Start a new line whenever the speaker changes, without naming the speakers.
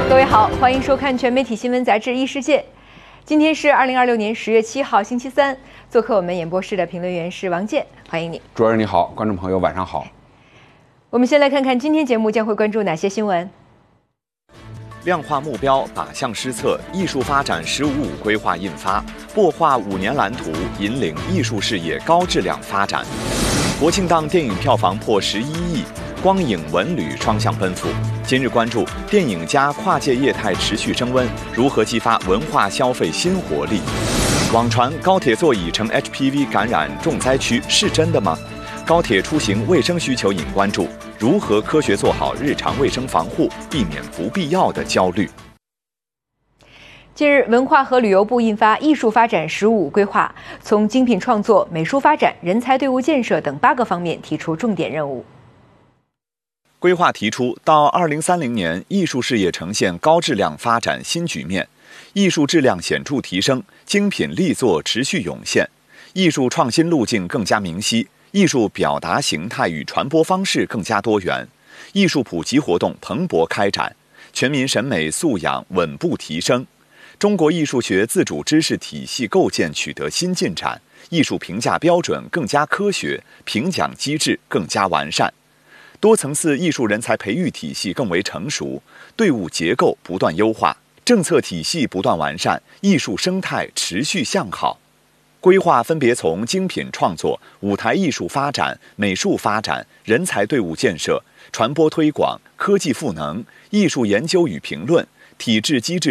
各位好，欢迎收看全媒体新闻杂志《异世界》。今天是2026年10月7号，星期三。做客我们演播室的评论员是王健，欢迎你。
主持人你好，观众朋友晚上好。
我们先来看看今天节目将会关注哪些新闻。
量化目标，靶向施策，艺术发展“十五五”规划印发，擘画5年蓝图，引领艺术事业高质量发展。国庆档电影票房破11亿，光影文旅双向奔赴。今日关注电影加跨界业态持续升温，如何激发文化消费新活力？网传高铁座椅成 HPV 感染重灾区是真的吗？高铁出行卫生需求引关注，如何科学做好日常卫生防护，避免不必要的焦虑？
近日，文化和旅游部印发《艺术发展“十五五”规划》，从精品创作、美术发展、人才队伍建设等8个方面提出重点任务。
规划提出，到2030年，艺术事业呈现高质量发展新局面，艺术质量显著提升，精品力作持续涌现，艺术创新路径更加明晰，艺术表达形态与传播方式更加多元，艺术普及活动蓬勃开展，全民审美素养稳步提升，中国艺术学自主知识体系构建取得新进展，艺术评价标准更加科学，评奖机制更加完善，多层次艺术人才培育体系更为成熟，队伍结构不断优化，政策体系不断完善，艺术生态持续向好。规划分别从精品创作、舞台艺术发展、美术发展、人才队伍建设、传播推广、科技赋能、艺术研究与评论、体制机制